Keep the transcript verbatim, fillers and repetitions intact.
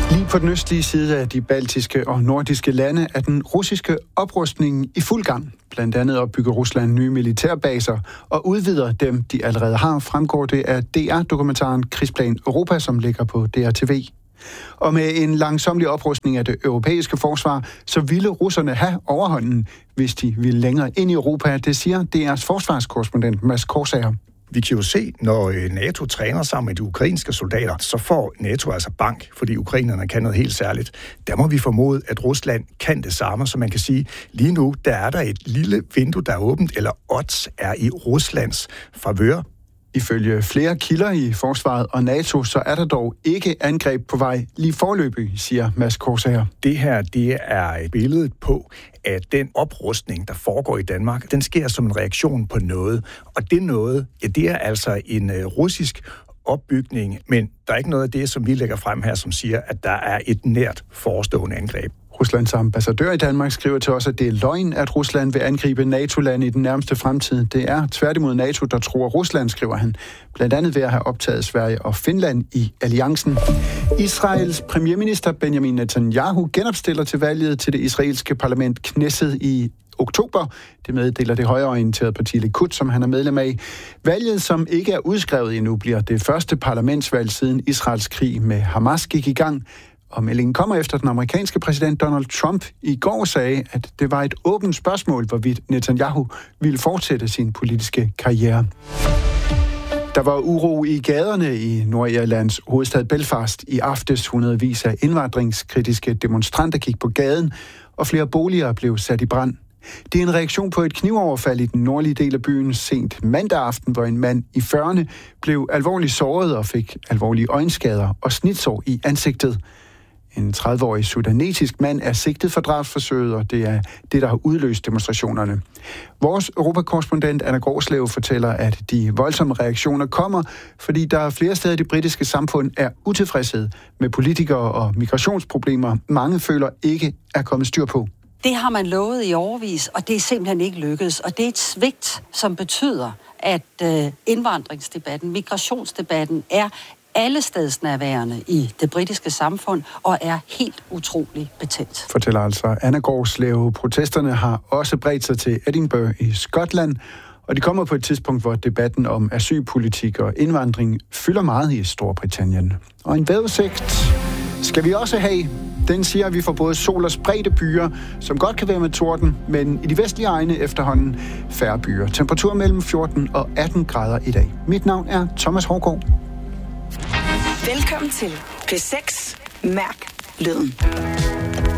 Lige på den østlige side af de baltiske og nordiske lande er den russiske oprustning i fuld gang. Blandt andet opbygger Rusland nye militærbaser og udvider dem, de allerede har, fremgår det af D R-dokumentaren Krigsplan Europa, som ligger på D R T V. Og med en langsomlig oprustning af det europæiske forsvar, så ville russerne have overhånden, hvis de ville længere ind i Europa. Det siger D R's forsvarskorrespondent Mads Korsager. Vi kan jo se, når NATO træner sammen med de ukrainske soldater, så får NATO altså bank, fordi ukrainerne kan noget helt særligt. Der må vi formode, at Rusland kan det samme, så man kan sige, lige nu der er der et lille vindue, der er åbent, eller odds er i Ruslands favør. Ifølge flere kilder i forsvaret og NATO, så er der dog ikke angreb på vej lige forløbig, siger Mads Korsager. Det her, det er et billede på, at den oprustning, der foregår i Danmark, den sker som en reaktion på noget. Og det noget, ja, det er altså en uh, russisk opbygning, men der er ikke noget af det, som vi lægger frem her, som siger, at der er et nært forestående angreb. Ruslands ambassadør i Danmark skriver til os, at det er løgn, at Rusland vil angribe NATO-lande i den nærmeste fremtid. Det er tværtimod NATO, der tror Rusland, skriver han. Blandt andet ved at have optaget Sverige og Finland i alliancen. Israels premierminister Benjamin Netanyahu genopstiller til valget til det israelske parlament Knesset i oktober. Det meddeler det højreorienterede parti Likud, som han er medlem af. Valget, som ikke er udskrevet endnu, bliver det første parlamentsvalg siden Israels krig med Hamas gik i gang. Og meldingen kommer efter, at den amerikanske præsident Donald Trump i går sagde, at det var et åbent spørgsmål, hvorvidt Netanyahu ville fortsætte sin politiske karriere. Der var uro i gaderne i Nordirlands hovedstad Belfast i aftes. Hundredvis af indvandringskritiske demonstranter gik på gaden, og flere boliger blev sat i brand. Det er en reaktion på et knivoverfald i den nordlige del af byen sent mandag aften, hvor en mand i fyrrerne blev alvorligt såret og fik alvorlige øjenskader og snitsår i ansigtet. En tredive-årig sudanesisk mand er sigtet for drabsforsøget, og det er det, der har udløst demonstrationerne. Vores europakorrespondent Anna Gårdslev fortæller, at de voldsomme reaktioner kommer, fordi der flere steder i det britiske samfund er utilfredshed med politikere og migrationsproblemer. Mange føler ikke er kommet styr på. Det har man lovet i årevis, og det er simpelthen ikke lykkedes. Og det er et svigt, som betyder, at øh, indvandringsdebatten, migrationsdebatten er alle stedsnærværende i det britiske samfund og er helt utrolig betændt. Fortæller altså Anna Gårdslev. Protesterne har også bredt sig til Edinburgh i Skotland, og de kommer på et tidspunkt, hvor debatten om asylpolitik og indvandring fylder meget i Storbritannien. Og en vejrudsigt skal vi også have. Den siger, at vi får både sol og spredte byer, som godt kan være med torden, men i de vestlige egne efterhånden færre byer. Temperatur mellem fjorten og atten grader i dag. Mit navn er Thomas Hårgaard. Velkommen til P seks. Mærk lyden.